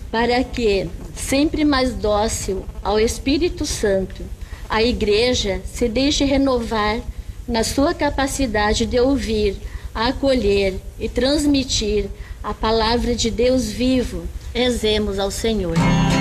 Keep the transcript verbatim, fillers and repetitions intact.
para que, sempre mais dócil ao Espírito Santo, a Igreja se deixe renovar na sua capacidade de ouvir, acolher e transmitir a palavra de Deus vivo. Rezemos ao Senhor.